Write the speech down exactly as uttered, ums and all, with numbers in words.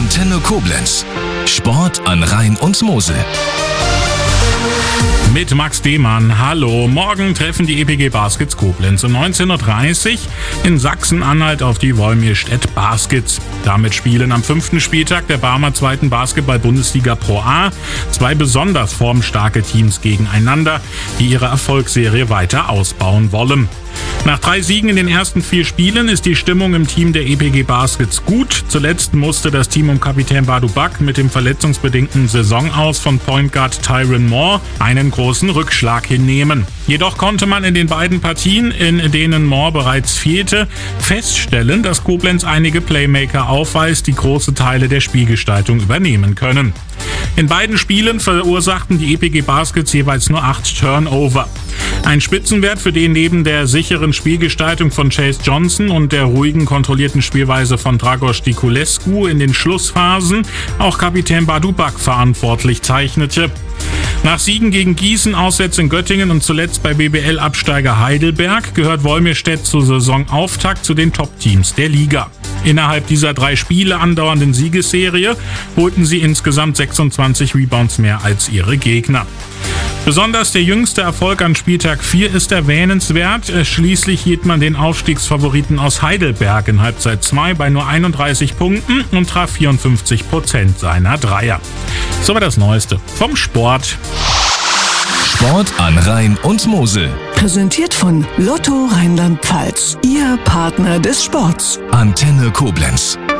Antenne Koblenz. Sport an Rhein und Mosel. Mit Max Demann. Hallo. Morgen treffen die E P G Baskets Koblenz um neunzehn Uhr dreißig in Sachsen-Anhalt auf die Wolmirstedt Baskets. Damit spielen am fünften Spieltag der Barmer zweiten Basketball-Bundesliga Pro A zwei besonders formstarke Teams gegeneinander, die ihre Erfolgsserie weiter ausbauen wollen. Nach drei Siegen in den ersten vier Spielen ist die Stimmung im Team der E P G Baskets gut. Zuletzt musste das Team um Kapitän Badu Bak mit dem verletzungsbedingten Saisonaus von Point Guard Tyron Moore einen großen Rückschlag hinnehmen. Jedoch konnte man in den beiden Partien, in denen Moore bereits fehlte, feststellen, dass Koblenz einige Playmaker aufweist, die große Teile der Spielgestaltung übernehmen können. In beiden Spielen verursachten die E P G Baskets jeweils nur acht Turnover. Ein Spitzenwert, für den neben der sicheren Spielgestaltung von Chase Johnson und der ruhigen, kontrollierten Spielweise von Dragos Diculescu in den Schlussphasen auch Kapitän Badu Bak verantwortlich zeichnete. Nach Siegen gegen Gießen, auswärts in Göttingen und zuletzt bei B B L-Absteiger Heidelberg gehört Wolmirstedt zur Saisonauftakt zu den Top-Teams der Liga. Innerhalb dieser drei Spiele andauernden Siegesserie holten sie insgesamt sechsundzwanzig Rebounds mehr als ihre Gegner. Besonders der jüngste Erfolg an Spieltag vier ist erwähnenswert. Schließlich hielt man den Aufstiegsfavoriten aus Heidelberg in Halbzeit zwei bei nur einunddreißig Punkten und traf vierundfünfzig Prozent seiner Dreier. So war das Neueste vom Sport. Sport an Rhein und Mosel. Präsentiert von Lotto Rheinland-Pfalz. Ihr Partner des Sports. Antenne Koblenz.